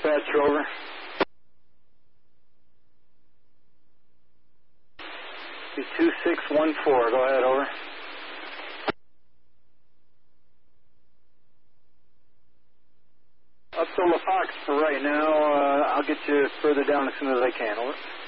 Dispatcher, over. 2614, go ahead, over. Up to La Fox for right now. I'll get you further down as soon as I can, over.